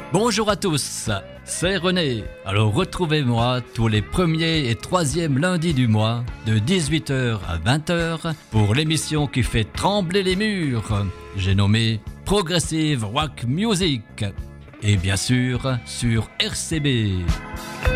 Bonjour à tous, c'est René. Alors retrouvez-moi tous les premiers et troisièmes lundis du mois de 18h à 20h pour l'émission qui fait trembler les murs. J'ai nommé Progressive Rock Music et bien sûr sur RCB.